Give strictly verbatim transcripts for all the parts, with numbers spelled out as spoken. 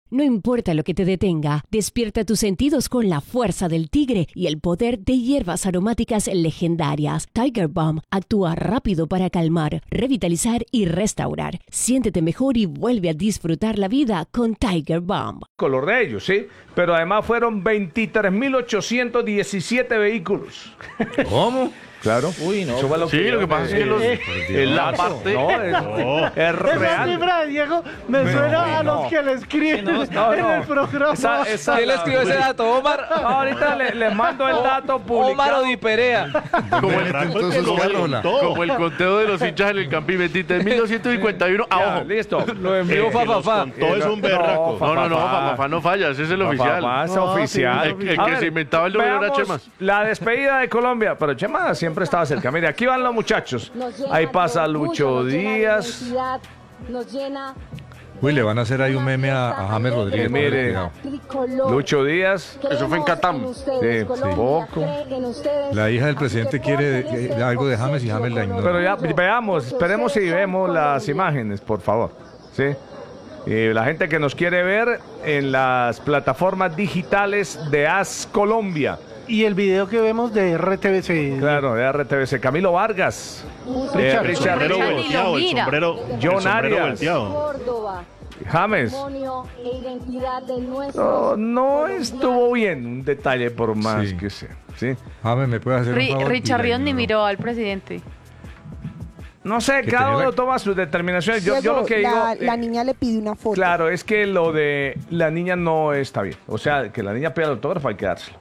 No importa lo que te detenga, despierta tus sentidos con la fuerza del tigre y el poder de hierbas aromáticas legendarias. Tiger Balm actúa rápido para calmar, revitalizar y restaurar. Siéntete mejor y vuelve a disfrutar la vida con Tiger Balm. Color de ellos, sí, pero además fueron veintitrés mil ochocientos diecisiete vehículos. ¿Cómo? Claro. Uy, no. Eso fue lo Sí, que lo que pasa es que los, es la parte... No, es, No. es Esa real. cifra de Diego me No, suena a no. los que le escriben no, no. en el programa. Esa, esa, ¿Quién le escribió ese dato, Omar? Ahorita le, le mando el dato publicado. Omar Odiperea. Como el, Entonces, como, Carona. como el conteo de los hinchas en el Campín, veintitrés mil doscientos cincuenta y uno. Ya, Ah, ojo. listo. Lo envió Eh, fa, Que fa, los fa. contó Eh, es no, un berraco. no, No, no, no, fa, fa. fa, fa, fa no falla, ese es el oficial. Papá, es No, oficial. El, el A que ver, se inventaba el número era veamos Chemas. la despedida de Colombia, pero Chema siempre estaba cerca. Mire, aquí van los muchachos. Ahí pasa Lucho Díaz. Nos llena Uy, le van a hacer ahí un meme a, a James Rodríguez. Mire, cuidado. Lucho Díaz. Eso fue en Catam. Sí, sí. Poco. La hija del presidente quiere de- de algo de James y James la ignora. Pero ya, veamos, esperemos si vemos las imágenes, por favor. ¿Sí? Y la gente que nos quiere ver en las plataformas digitales de As Colombia. Y el video que vemos de R T V C. Claro, de R T V C. Camilo Vargas. eh, Richard, Richard Sombrero Richard Ríos, ni lo volteado, el mira. sombrero, John el sombrero Arias. volteado. Córdoba, James. patrimonio e identidad de nuestros No, no estuvo bien, un detalle por más Sí. que sea. ¿Sí? James, ¿me puede hacer un Ri- favor? Richard Y la Ríos ni ignoró. miró al presidente. No sé, Que cada tenía uno la- toma sus determinaciones. Yo, yo Diego, lo que digo. la, eh, la niña le pide una foto. Claro, es que lo de la niña no está bien. O sea, que la niña pida el autógrafo hay que dárselo.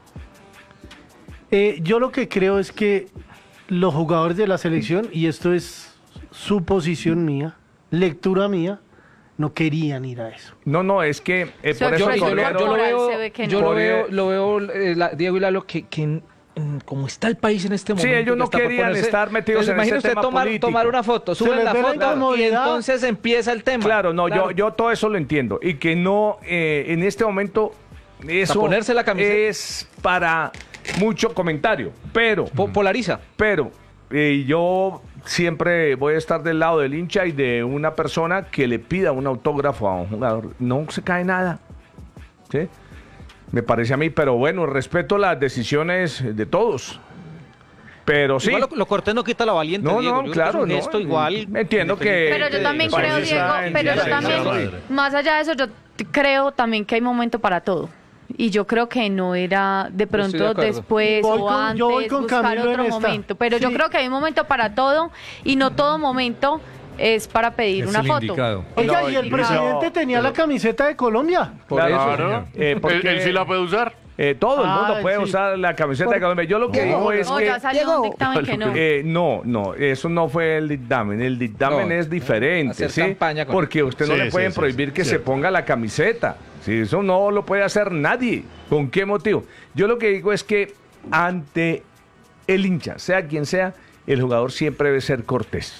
Eh, yo lo que creo es que los jugadores de la selección, y esto es suposición mía, lectura mía, no querían ir a eso. No, no, es que eh, Se por ve eso que el yo- colero- yo lo veo- se ve que yo no. lo veo, lo veo eh, la- Diego y Lalo, que, que en- en- como está el país en este Sí, momento. ellos que no está por querían estar metidos en imagine ese usted tema tomar, político. tomar una foto, suben les la ve la foto y incomodidad. entonces empieza el tema. Claro, no, Claro. Yo, yo todo eso lo entiendo. Y que no, eh, en este momento, eso ponerse la camiseta. es para mucho comentario. Pero, Po- polariza. pero, eh, yo siempre voy a estar del lado del hincha y de una persona que le pida un autógrafo a un jugador. No se cae nada. ¿Sí? Me parece a mí, pero bueno, respeto las decisiones de todos. Pero sí. Igual lo, lo cortés no quita la valiente, No, Diego. no, Yo creo que es claro, un no. gesto igual. Entiendo que- Pero yo también País creo, está Diego, en pero yo día de también, madre. más allá de eso, yo t- creo también que hay momento para todo. Y yo creo que no era de estoy de pronto acuerdo. después Voy o con- antes yo voy con buscar Camilo otro en esta. momento. Pero yo Sí. creo que hay un momento para todo y no todo momento es para pedir Es una el foto. indicado. Oiga, No, y el no, presidente tenía la camiseta de Colombia. Por Claro, eso, Claro. eh, porque- él, él sí la puede usar. Eh, todo el mundo Ay, puede sí. usar la camiseta de Colombia. Yo lo que Diego, digo es No, que... ya salió Diego, un dictamen que no. Eh, no, no, eso no fue el dictamen. El dictamen No, es diferente, hacer ¿sí? campaña con- Porque usted no Sí, le sí, pueden sí, prohibir sí, que se cierto. ponga la camiseta. Sí, eso no lo puede hacer nadie. ¿Con qué motivo? Yo lo que digo es que ante el hincha, sea quien sea, el jugador siempre debe ser cortés.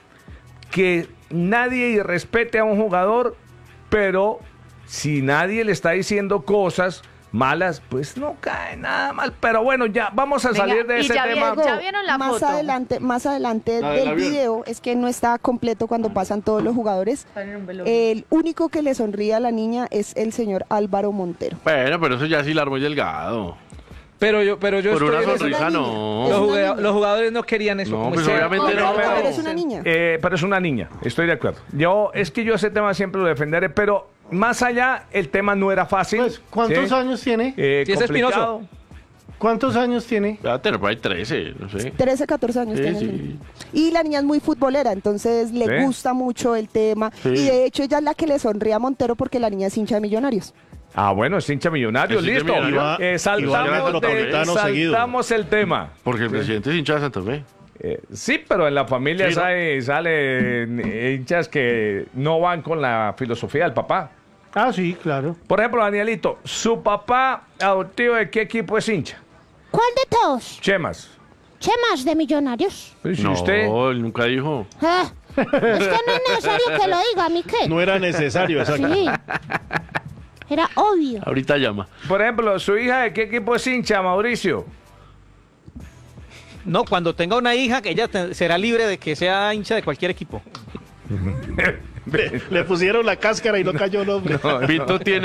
Que nadie respete a un jugador, pero si nadie le está diciendo cosas malas, pues no cae nada mal. Pero bueno, ya vamos a Venga, salir de y ese ya tema. vieron- ¿Ya vieron la más foto? adelante, más adelante La del del avión. video es que no está completo cuando pasan todos los jugadores. El único que le sonríe a la niña es el señor Álvaro Montero. Bueno, pero eso ya sí la armó delgado. Pero yo, pero yo Por una estoy- sonrisa, niña. no. Es Los, una juga- niña. los jugadores no querían eso. No, como pues ese- obviamente Pero, no, pero pero- es una niña. Eh, pero es una niña, estoy de acuerdo. Yo, es que yo ese tema siempre lo defenderé, pero más allá, el tema no era fácil. Pues, ¿cuántos ¿sí? años tiene? Eh, Sí, es complicado. espinoso. ¿Cuántos años tiene? Va a tener por ahí trece, no sé. trece, catorce años Sí, tiene. sí. el niño. Y la niña es muy futbolera, entonces le Sí. gusta mucho el tema. Sí. Y de hecho ella es la que le sonríe a Montero porque la niña es hincha de Millonarios. Ah, bueno, es hincha millonario, Es hincha listo. millonario. Eh, Y va- y va saltamos, ganando de- Metropolitano seguido. saltamos el tema. Porque el presidente es hincha de Santa Fe. Eh, sí, pero en la familia Sí, ¿no? sale, salen eh, hinchas que no van con la filosofía del papá. Ah, sí, claro. Por ejemplo, Danielito, ¿su papá adoptivo de qué equipo es hincha? ¿Cuál de todos? Chemas. Chemas de Millonarios. ¿Y No, usted? él nunca dijo. Ah, es que no es necesario que lo diga, ¿a mí qué? No era necesario, exacto. Sí. Era obvio. Ahorita llama. Por ejemplo, ¿su hija de qué equipo es hincha, Mauricio? No, cuando tenga una hija, que ella te- será libre de que sea hincha de cualquier equipo. Le, le pusieron la cáscara y no cayó el hombre. No, no. Vito tiene